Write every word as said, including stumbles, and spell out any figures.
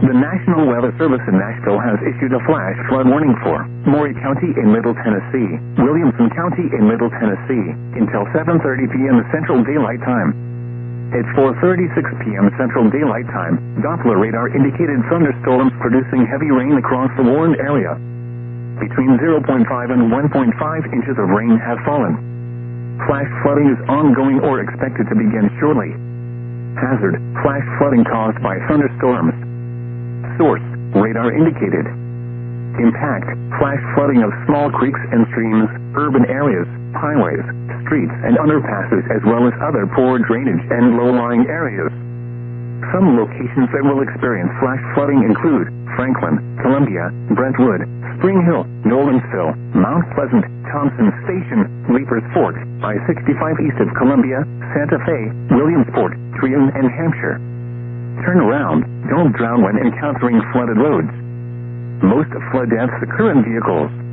The National Weather Service in Nashville has issued a flash flood warning for Maury County in Middle Tennessee, Williamson County in Middle Tennessee, until seven thirty p.m. Central Daylight Time. At four thirty-six p.m. Central Daylight Time, Doppler radar indicated thunderstorms producing heavy rain across the warned area. Between zero point five and one point five inches of rain have fallen. Flash flooding is ongoing or expected to begin shortly. Hazard: flash flooding caused by thunderstorms. Source: radar indicated. Impact: flash flooding of small creeks and streams, urban areas, highways, streets and underpasses, as well as other poor drainage and low-lying areas. Some locations that will experience flash flooding include Franklin, Columbia, Brentwood, Spring Hill, Nolensville, Mount Pleasant, Thompson Station, Leapers Fort, I sixty-five east of Columbia, Santa Fe, Williamsport, Tryon, and Hampshire. Turn around. Don't drown when encountering flooded roads. Most flood deaths occur in vehicles.